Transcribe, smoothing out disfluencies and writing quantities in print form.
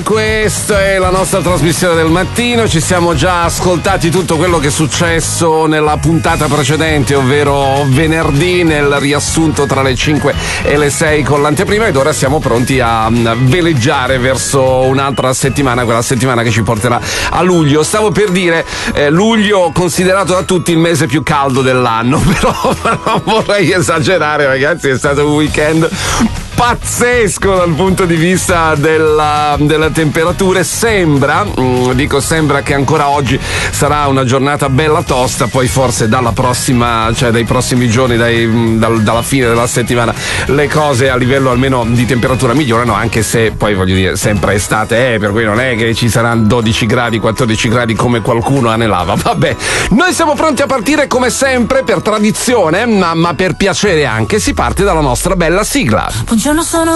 questa è la nostra trasmissione del mattino. Ci siamo già ascoltati tutto quello che è successo nella puntata precedente, ovvero venerdì, nel riassunto tra le 5 e le 6 con l'anteprima, ed ora siamo pronti a veleggiare verso un'altra settimana, quella settimana che ci porterà a luglio. Stavo per dire luglio considerato da tutti il mese più caldo dell'anno, però non vorrei esagerare, ragazzi, è stato un weekend pazzesco dal punto di vista della temperature. Sembra che ancora oggi sarà una giornata bella tosta, poi forse dalla prossima, cioè dai prossimi giorni, dalla fine della settimana, le cose a livello almeno di temperatura migliorano, anche se poi voglio dire sempre estate per cui non è che ci saranno 12 gradi 14 gradi come qualcuno anelava. Vabbè, noi siamo pronti a partire come sempre, per tradizione ma per piacere anche. Si parte dalla nostra bella sigla. Buongiorno, sono